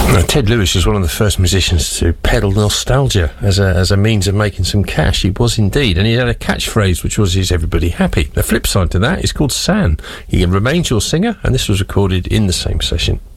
Ted Lewis was one of the first musicians to peddle nostalgia as a means of making some cash. He was indeed, and he had a catchphrase which was "Is everybody happy?" The flip side to that is called San. He remains your singer, and this was recorded in the same session.